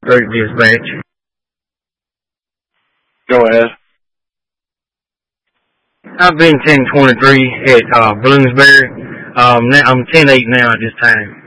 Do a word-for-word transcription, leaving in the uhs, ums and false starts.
Third dispatch. Go ahead. I've been ten twenty-three at uh, Bloomsbury. Um, now, I'm ten eight now at this time.